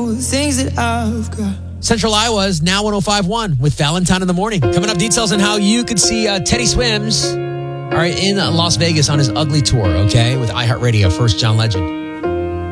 all the things that I've got. Central Iowa's Now 105.1 with Valentine in the morning. Coming up, details on how you could see Teddy Swims in Las Vegas on his Ugly Tour, okay, with iHeartRadio. First, John Legend.